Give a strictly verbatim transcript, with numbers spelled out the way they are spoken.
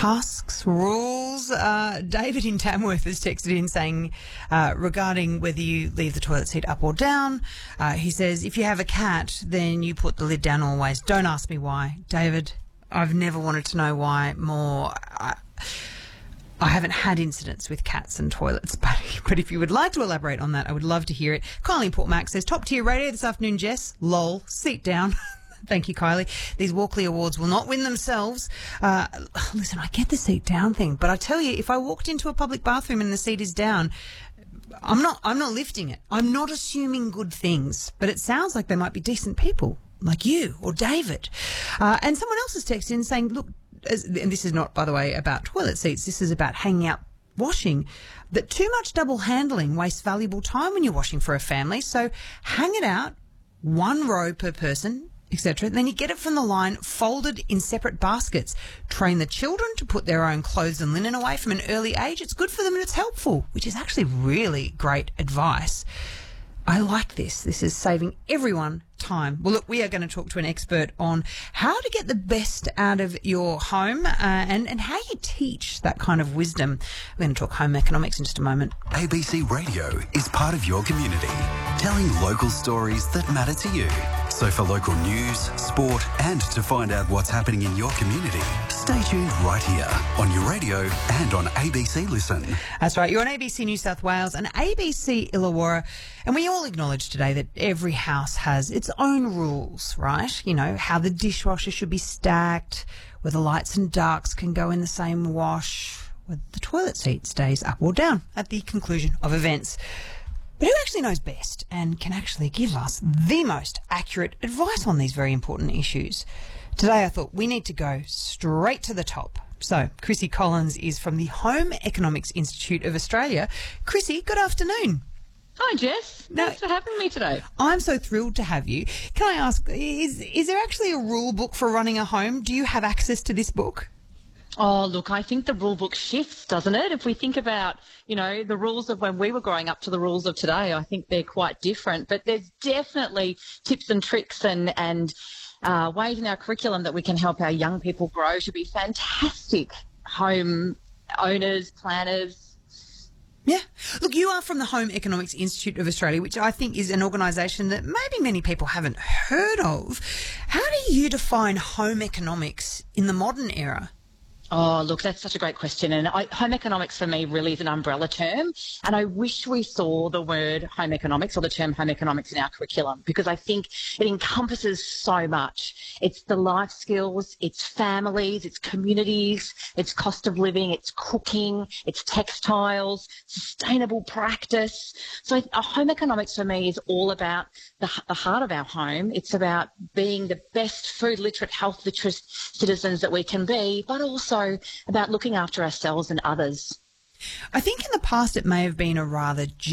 tasks, rules. Uh, David in Tamworth has texted in saying uh, regarding whether you leave the toilet seat up or down. Uh, he says, if you have a cat, then you put the lid down always. Don't ask me why. David, I've never wanted to know why more. I, I haven't had incidents with cats and toilets, but, but if you would like to elaborate on that, I would love to hear it. Kylie in Port Mac says, top tier radio this afternoon, Jess. Lol, seat down. Thank you, Kylie. These Walkley Awards will not win themselves. Uh, listen, I get the seat down thing, but I tell you, if I walked into a public bathroom and the seat is down, I'm not, I'm not lifting it. I'm not assuming good things, but it sounds like they might be decent people like you or David. Uh, and someone else has texted in saying, look, as, and this is not, by the way, about toilet seats. This is about hanging out washing, that too much double handling wastes valuable time when you're washing for a family. So hang it out, one row per person, et cetera. Then you get it from the line, folded in separate baskets. Train the children to put their own clothes and linen away from an early age. It's good for them and it's helpful, which is actually really great advice. I like this. This is saving everyone time. Well, look, we are going to talk to an expert on how to get the best out of your home uh, and, and how you teach that kind of wisdom. We're going to talk home economics in just a moment. A B C Radio is part of your community, telling local stories that matter to you. So for local news, sport and to find out what's happening in your community, stay tuned right here on your radio and on A B C Listen. That's right. You're on A B C New South Wales and A B C Illawarra. And we all acknowledge today that every house has its own rules, right? You know, how the dishwasher should be stacked, whether lights and darks can go in the same wash, whether the toilet seat stays up or down at the conclusion of events. But who actually knows best and can actually give us the most accurate advice on these very important issues? Today I thought we need to go straight to the top. So Chrissy Collins is from the Home Economics Institute of Australia. Chrissy, good afternoon. Hi, Jess. Now, Thanks for having me today. I'm so thrilled to have you. Can I ask, is is there actually a rule book for running a home? Do you have access to this book? Oh, look, I think the rule book shifts, doesn't it? If we think about, you know, the rules of when we were growing up to the rules of today, I think they're quite different. But there's definitely tips and tricks and, and uh, ways in our curriculum that we can help our young people grow to be fantastic home owners, planners. Yeah. Look, you are from the Home Economics Institute of Australia, which I think is an organisation that maybe many people haven't heard of. How do you define home economics in the modern era? Oh, look, that's such a great question. And I, home economics for me really is an umbrella term. And I wish we saw the word home economics or the term home economics in our curriculum, because I think it encompasses so much. It's the life skills, it's families, it's communities, it's cost of living, it's cooking, it's textiles, sustainable practice. So uh, home economics for me is all about the, the heart of our home. It's about being the best food literate, health literate citizens that we can be, but also about looking after ourselves and others. I think in the past it may have been a rather